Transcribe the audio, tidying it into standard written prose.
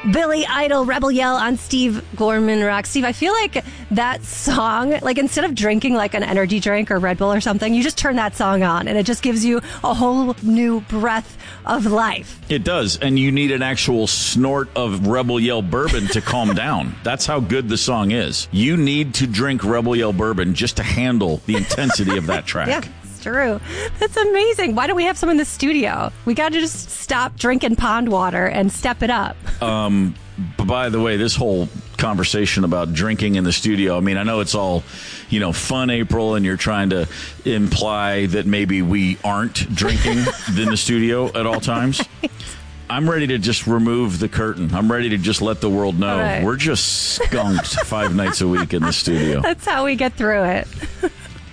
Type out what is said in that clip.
Billy Idol, Rebel Yell on Steve Gorman Rock. Steve, I feel like that song, like instead of drinking like an energy drink or Red Bull or something, you just turn that song on and it just gives you a whole new breath of life. It does, and you need an actual snort of Rebel Yell bourbon to calm down. That's how good the song is. You need to drink Rebel Yell bourbon just to handle the intensity of that track. Yeah. True. That's amazing. Why don't we have some in the studio? We got to just stop drinking pond water and step it up. By the way, this whole conversation about drinking in the studio, I mean, I know it's all, fun, April, and you're trying to imply that maybe we aren't drinking in the studio at all times. I'm ready to just remove the curtain. I'm ready to just let the world know we're just skunked 5 nights a week in the studio. That's how we get through it.